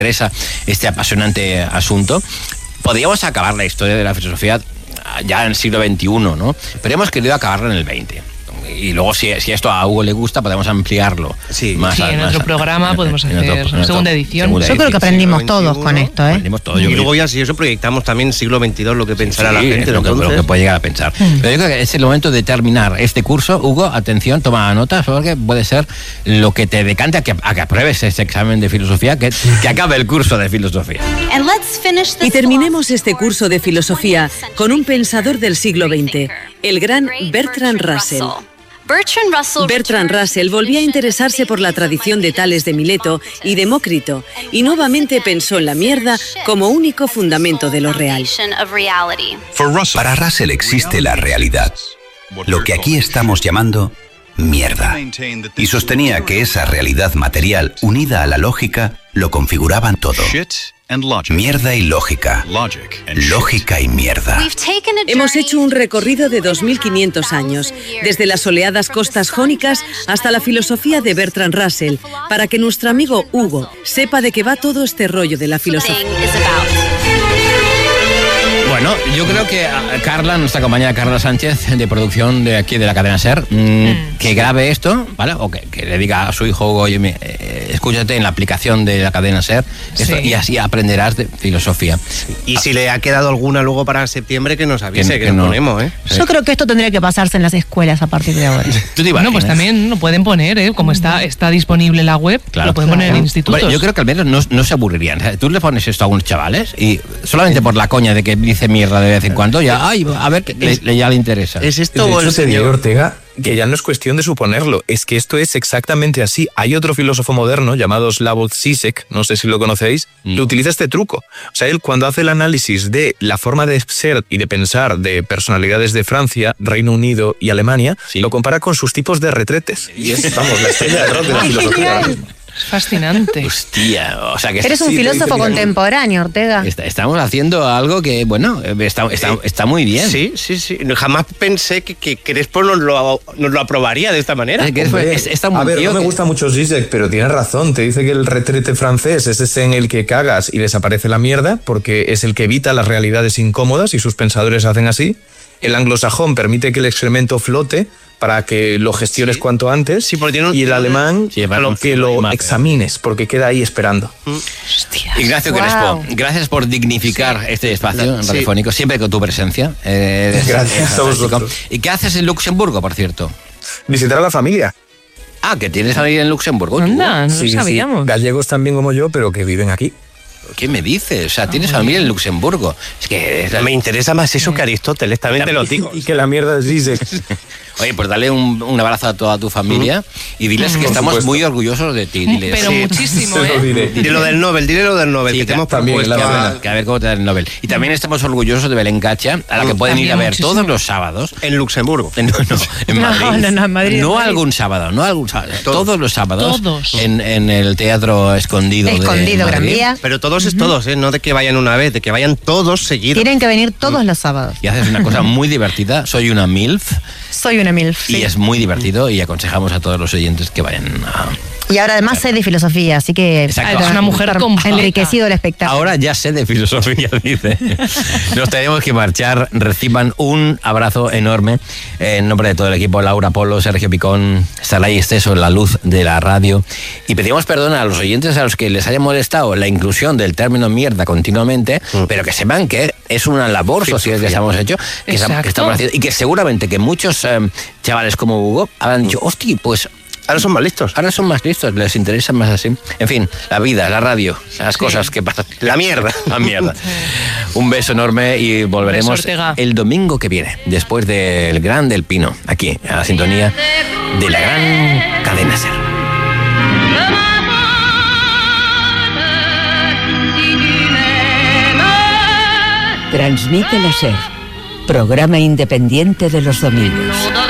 interesa este apasionante asunto, podríamos acabar la historia de la filosofía ya en el siglo XXI, ¿no? Pero hemos querido acabarla en el XX. Y luego, si esto a Hugo le gusta, podemos ampliarlo. Sí, en otro programa podemos hacer una segunda edición. Yo creo que aprendimos todos con esto, ¿eh? Aprendimos todo. Y luego ya, si eso, proyectamos también siglo XXII, lo que pensará la gente. Lo que puede llegar a pensar. Pero yo creo que es el momento de terminar este curso. Hugo, atención, toma nota, porque puede ser lo que te decante a que apruebes ese examen de filosofía, que acabe el curso de filosofía. Y terminemos este curso de filosofía con un pensador del siglo XX, el gran Bertrand Russell. Bertrand Russell volvía a interesarse por la tradición de Tales de Mileto y Demócrito, y nuevamente pensó en la mierda como único fundamento de lo real. Para Russell existe la realidad, lo que aquí estamos llamando mierda, y sostenía que esa realidad material unida a la lógica lo configuraban todo. Mierda y lógica. Lógica y mierda. Hemos hecho un recorrido de 2500 años, desde las soleadas costas jónicas hasta la filosofía de Bertrand Russell, para que nuestro amigo Hugo sepa de qué va todo este rollo de la filosofía. Bueno, yo creo que Carla, nuestra compañera Carla Sánchez, de producción de aquí de la cadena SER, que grabe esto, ¿vale? O que le diga a su hijo, oye, escúchate en la aplicación de la cadena SER, esto, y así aprenderás de filosofía. Y si le ha quedado alguna luego para septiembre, que nos avise, que nos ponemos, ¿eh? Yo creo que esto tendría que pasarse en las escuelas a partir de ahora. Bueno, pues también lo pueden poner, como está disponible en la web, lo pueden poner en institutos. Bueno, yo creo que al menos no se aburrirían. O sea, tú le pones esto a unos chavales y solamente por la coña de que dice mierda de vez en cuando, ya, a ver, que ya le interesa. ¿Es esto de o hecho, te digo, Ortega, que ya no es cuestión de suponerlo, es que esto es exactamente así. Hay otro filósofo moderno llamado Slavoj Žižek, no sé si lo conocéis, que utiliza este truco. O sea, él cuando hace el análisis de la forma de ser y de pensar de personalidades de Francia, Reino Unido y Alemania, lo compara con sus tipos de retretes. Y es, vamos, la estrella de rock de la filosofía. Es fascinante. Hostia, o sea que eres un filósofo contemporáneo, Ortega. Estamos haciendo algo que, bueno, está muy bien. Sí. Jamás pensé que Crespo nos lo aprobaría de esta manera. Está muy no me gusta mucho Zizek, pero tiene razón. Te dice que el retrete francés es ese en el que cagas y desaparece la mierda, porque es el que evita las realidades incómodas y sus pensadores hacen así. El anglosajón permite que el excremento flote para que lo gestiones cuanto antes, y el alemán que lo examines, porque queda ahí esperando. Ignacio Crespo, gracias por dignificar este espacio radiofónico, siempre con tu presencia. Gracias a vosotros. ¿Y qué haces en Luxemburgo, por cierto? Visitar a la familia. Ah, que tienes familia en Luxemburgo. No sabíamos. Sí. Gallegos también como yo, pero que viven aquí. ¿Qué me dices? O sea, tienes familia en Luxemburgo. Es que me interesa más eso que Aristóteles, también te lo digo. Y que la mierda es Zizek. Oye, pues dale un abrazo a toda tu familia y diles que estamos muy orgullosos de ti. Diles. Pero muchísimo, Dile lo del Nobel, sí, que te hemos propuesto. Que a ver cómo te da el Nobel. Y también estamos orgullosos de Belén Cacha, a la que pueden ir a ver todos los sábados. En Luxemburgo. En Madrid. No, en Madrid. No algún sábado. Todos los sábados. En el Teatro Escondido de Gran Vía. Pero todos es todos, no de que vayan una vez, de que vayan todos seguidos. Tienen que venir todos los sábados. Y haces una cosa muy divertida. Soy una MILF. Y es muy divertido y aconsejamos a todos los oyentes que vayan a... Y ahora además sé de filosofía, así que es una mujer enriquecido el espectáculo. Ahora ya sé de filosofía, dice. Nos tenemos que marchar. Reciban un abrazo enorme en nombre de todo el equipo, Laura Polo, Sergio Picón, Salai Esteso, la luz de la radio. Y pedimos perdón a los oyentes a los que les haya molestado la inclusión del término mierda continuamente, pero que sepan que es una labor social que estamos hecho, que estamos haciendo, y que seguramente que muchos chavales como Hugo habrán dicho, hostia, pues... Ahora son más listos. Les interesa más así. En fin, la vida, la radio, las cosas que pasan. La mierda. Un beso enorme y volveremos el domingo que viene, después del Gran del Pino, aquí, a la sintonía de la gran cadena SER. Transmite la SER, programa independiente de los domingos.